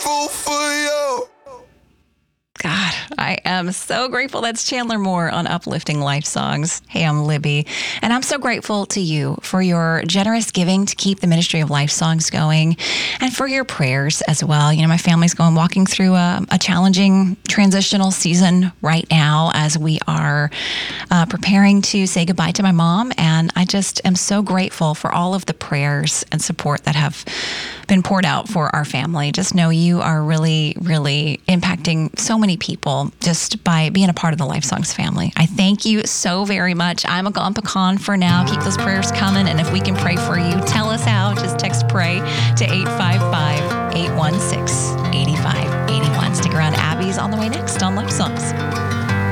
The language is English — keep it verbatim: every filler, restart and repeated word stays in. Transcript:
grateful for you. God, I am so grateful. That's Chandler Moore on Uplifting Life Songs. Hey, I'm Libby, and I'm so grateful to you for your generous giving to keep the Ministry of Life Songs going, and for your prayers as well. You know, my family's going walking through a, a challenging transitional season right now as we are uh, preparing to say goodbye to my mom, and I just am so grateful for all of the prayers and support that have been poured out for our family. Just know you are really, really impacting so many people just by being a part of the Life Songs family. I thank you so very much. I'm a gone pecan for now. Keep those prayers coming. And if we can pray for you, tell us how. Just text PRAY to eight five five, eight one six, eight five eight one. Stick around. Abby's on the way next on Life Songs.